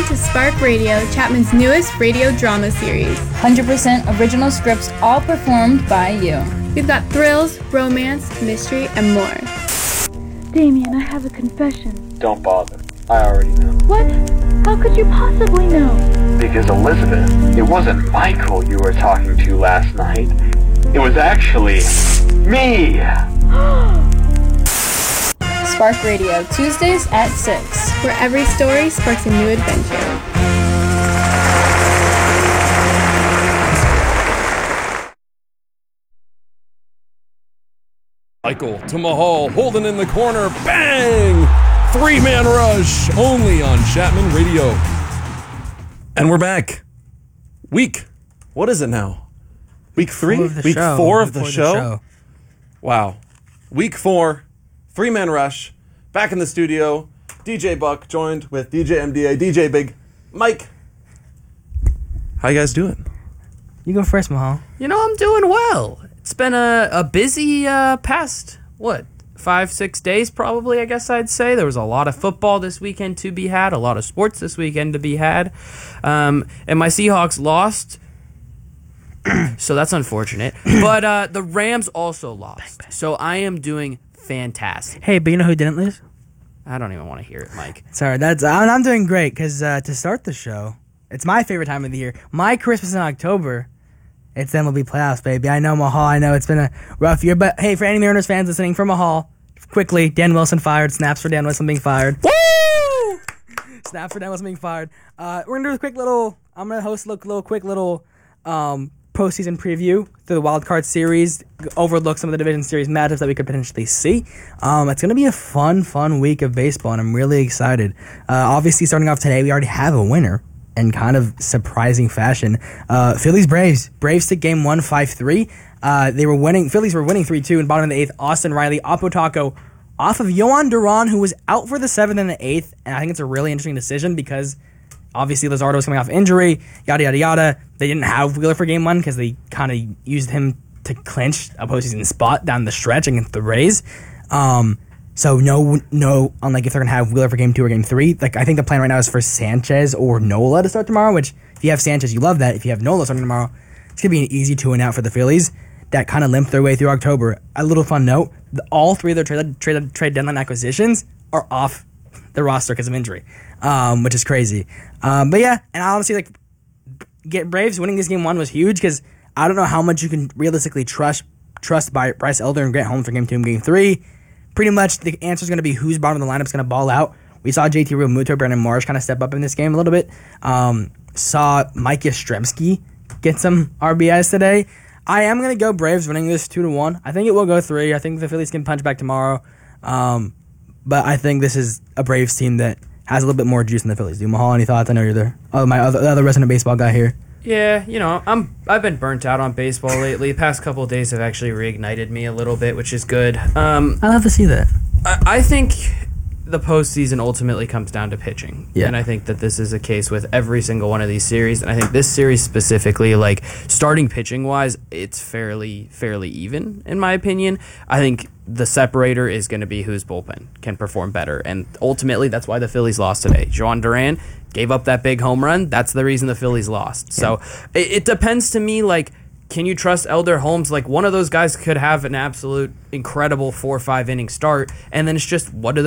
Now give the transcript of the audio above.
to Spark Radio, Chapman's newest radio drama series. 100% original scripts, all performed by you. We've got thrills, romance, mystery, and more. Damien, I have a confession. Don't bother. I already know. What? How could you possibly know? Because Elizabeth, it wasn't Michael you were talking to last night. It was actually me. Spark Radio, Tuesdays at 6. Where every story sparks a new adventure. Michael to Mahal, holding in the corner, bang! 3-man rush, only on Chapman Radio. And we're back. What is it now? Week 3? Week 4 of the show? Wow. Week 4, 3-man rush, back in the studio. DJ Buck joined with DJ MDA, DJ Big, Mike. How you guys doing? You go first, Mahal. You know, I'm doing well. It's been a busy past, 5-6 days probably, I guess I'd say. There was a lot of football this weekend to be had, a lot of sports this weekend to be had. And my Seahawks lost, so that's unfortunate. But the Rams also lost, so I am doing fantastic. Hey, but you know who didn't lose? I don't even want to hear it, Mike. Sorry, I'm doing great because to start the show, it's my favorite time of the year. My Christmas in October, it's MLB playoffs, baby. I know, Mahal. I know it's been a rough year, but hey, for any Mariners fans listening, for Mahal, quickly, Dan Wilson fired. Snaps for Dan Wilson being fired. Woo! Snaps for Dan Wilson being fired. We're gonna do a quick little. I'm gonna host a quick little postseason preview through the wild card series. Overlook some of the division series matchups that we could potentially see. It's gonna be a fun week of baseball, and I'm really excited. Obviously, starting off today, we already have a winner. In kind of surprising fashion. Phillies-Braves. Braves took game 1 5-3. They were winning. Phillies were winning 3-2 in bottom of the 8th. Austin Riley, Oppo off of Yohan Duran, who was out for the 7th and the 8th. And I think it's a really interesting decision because obviously Luzardo was coming off injury, yada, yada, yada. They didn't have Wheeler for game 1 because they kind of used him to clinch a postseason spot down the stretch against the Rays. So no, unlike if they're going to have Wheeler for game 2 or game 3, I think the plan right now is for Sanchez or Nola to start tomorrow, which if you have Sanchez, you love that. If you have Nola starting tomorrow, it's going to be an easy 2-and-out for the Phillies that kind of limped their way through October. A little fun note, all 3 of their trade deadline acquisitions are off the roster because of injury, which is crazy. But yeah, and I honestly, get Braves winning this game 1 was huge because I don't know how much you can realistically trust by Bryce Elder and Grant Holmes for game 2 and game 3. Pretty much the answer is going to be who's bottom of the lineup is going to ball out. We saw JT Realmuto, Brandon Marsh kind of step up in this game a little bit. Saw Mike Yastrzemski get some RBIs today. I am going to go Braves winning this 2-1. I think it will go 3. I think the Phillies can punch back tomorrow. But I think this is a Braves team that has a little bit more juice than the Phillies do. Mahal, any thoughts? I know you're the other resident baseball guy here. Yeah, I've been burnt out on baseball lately. The past couple of days have actually reignited me a little bit, which is good. I love to see that. I think the postseason ultimately comes down to pitching. Yeah. And I think that this is a case with every single one of these series. And I think this series specifically, starting pitching-wise, it's fairly even, in my opinion. I think the separator is going to be whose bullpen can perform better. And ultimately, that's why the Phillies lost today. Yohan Duran gave up that big home run. That's the reason the Phillies lost. So it depends to me, can you trust Elder Holmes? One of those guys could have an absolute incredible 4 or 5 inning start, and then it's just what do